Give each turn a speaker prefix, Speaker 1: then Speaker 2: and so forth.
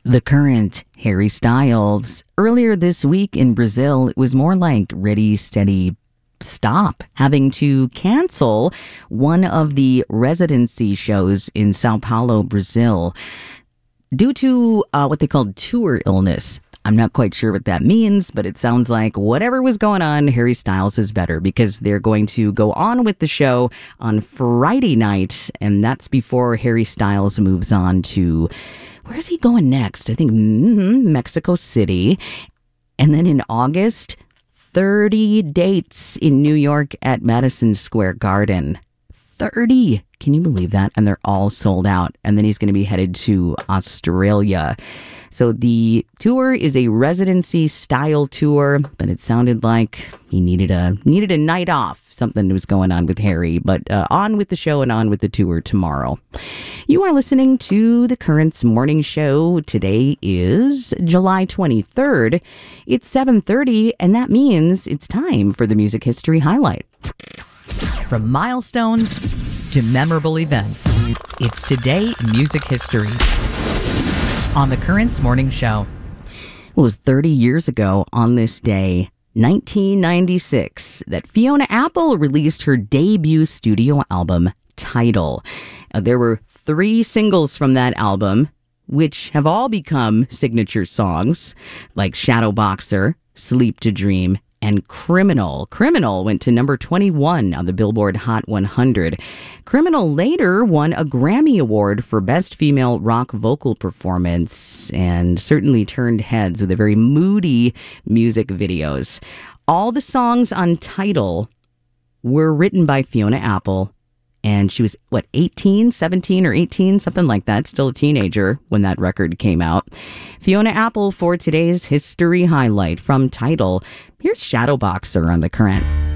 Speaker 1: The current Harry Styles. Earlier this week in Brazil, it was more like ready, steady, stop, having to cancel one of the residency shows in Sao Paulo, Brazil, due to what they called tour illness. I'm not quite sure what that means, but it sounds like whatever was going on, Harry Styles is better because they're going to go on with the show on Friday night, and that's before Harry Styles moves on to, where's he going next? I think Mexico City. And then in August, 30 dates in New York at Madison Square Garden. 30! Can you believe that? And they're all sold out. And then he's going to be headed to Australia. So the tour is a residency style tour, but it sounded like he needed a night off. Something was going on with Harry, but on with the show and on with the tour tomorrow. You are listening to The Currents Morning Show. Today is July 23rd. It's 7:30, and that means it's time for the Music History Highlight.
Speaker 2: From milestones to memorable events, it's Today in Music History on The Currents Morning Show.
Speaker 1: It was 30 years ago on this day, 1996, that Fiona Apple released her debut studio album, Tidal. There were 3 singles from that album, which have all become signature songs, like Shadowboxer, Sleep to Dream, and Criminal. Criminal went to number 21 on the Billboard Hot 100. Criminal later won a Grammy Award for Best Female Rock Vocal Performance and certainly turned heads with a very moody music videos. All the songs on Tidal were written by Fiona Apple, and she was, 17 or 18, something like that, still a teenager when that record came out. Fiona Apple for today's history highlight from Tidal. Here's Shadowboxer on The Current.